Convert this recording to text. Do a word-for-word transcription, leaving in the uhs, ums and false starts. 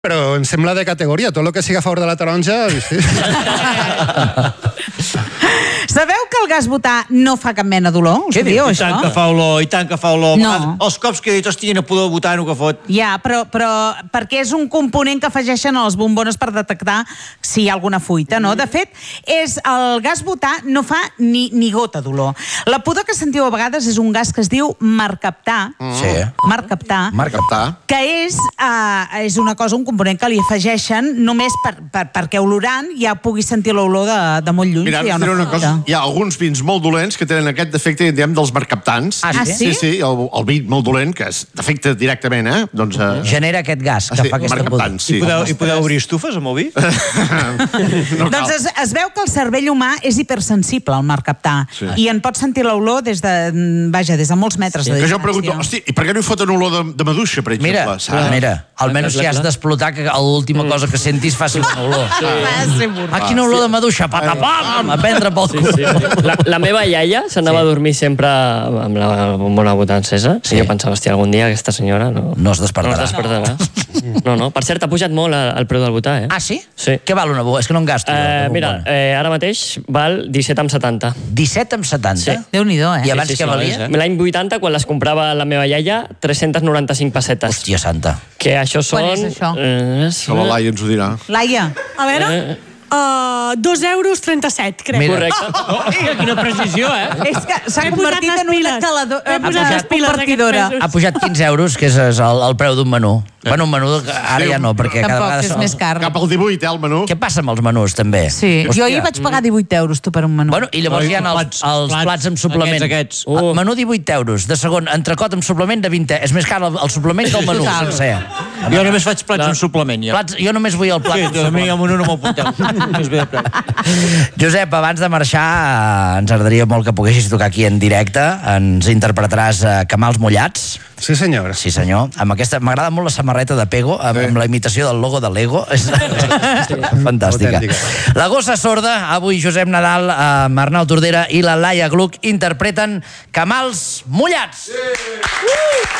Però em sembla de categoria, tot el que sigui a favor de la taronja... Sí. Sabeu que el gas butà no fa cap mena d'olor? Us diu, I això? tant que fa olor, i tant que fa olor. No. Els cops que he dit, hòstia, no podeu butano que fot. Ja, però, però perquè és un component que afegeixen a les bombones per detectar si hi ha alguna fuita, no? De fet, és el gas butà no fa ni, ni gota d'olor. La pudor que sentiu a vegades és un gas que es diu mercaptà. Sí. Mercaptà. Mercaptà. Que és, uh, és una cosa, un component que li afegeixen només per, per, perquè olorant ja pugui sentir l'olor de, de molt lluny. Mira, si hi ha una, una una cosa, fuita. hi ha alguns vins molt dolents que tenen aquest defecte que en diem dels mercaptants. Ah, sí? Sí, sí, el, el vi molt dolent, que es defecta directament, eh? Doncs, eh... Genera aquest gas que Ah, sí, fa aquesta pudor. mercaptants, sí. I podeu, I podeu obrir estufes amb el vi? No cal. Doncs es, es veu que el cervell humà és hipersensible al mercaptà Sí. i en pot sentir l'olor des de, vaja, des de molts metres de Que distància. jo pregunto, hosti, i per què no hi foten olor de, de maduixa, per exemple? Mira, saps? mira, almenys si has d'explotar que l'última cosa que sentis faci una olor. Ah, quina olor de maduixa, patapam, a prendre pel cul. Sí, sí. La, la meva iaia s'anava sí. a dormir sempre amb la bombona butà encesa. Sí. I jo pensava, hòstia, algun dia aquesta senyora no, No es despertarà. no es despertarà. No, no. Per cert, ha pujat molt el preu del butà, eh? Ah, sí? Sí. Què val una bombona? És que no en gasto. Eh, jo, mira, eh, ara mateix val disset amb setanta. disset amb setanta? Sí. Déu-n'hi-do, eh? I abans Sí, sí, què sí, valia? L'any vuitanta, quan les comprava la meva iaia, tres-centes noranta-cinc pessetes. Hòstia santa. Que això són... Quant és això? Eh, Que la Laia ens ho dirà. Laia, A veure, Eh. uh, dos euros trenta-set, crec. Mira. Correcte. Hòstia, quina precisió, eh? és que s'ha He posat convertit les en una piles. caladora, He en posat una les piles compartidora. aquests Ha pujat quinze euros, que és el, el preu d'un menú. Bueno, un menú que ara ja no, perquè cada Tampoc, vegada... és són- més car. Cap al divuit, eh, el menú. Què passa amb els menús, també? Sí, jo ahir vaig pagar divuit euros, tu, per un menú. Bueno, i llavors Oi, hi ha els, plats- els plats, plats amb suplement. aquests, aquests. Uh. Uh. Menú divuit euros. De segon, entrecot amb suplement de vint. És més car el, el suplement que el menú. Total. sencer. Jo només faig plats amb suplement, ja. Plats, jo només vull el plat. Sí, amb tu, a mi suplement. el menú no m'ho apunteu. Més bé de preu. Josep, abans de marxar, eh, ens agradaria molt que poguessis tocar aquí en directe. Ens interpretaràs eh, Camals mullats. Sí, senyor. Sí, senyor. Amb aquesta... M'agrada molt la samarreta de Pego, amb, amb la imitació del logo de Lego. És fantàstica. Autèntica. La gossa sorda, avui Josep Nadal, eh, Arnau Tordera i la Laia Gluck interpreten Camals mullats. Sí. Uh!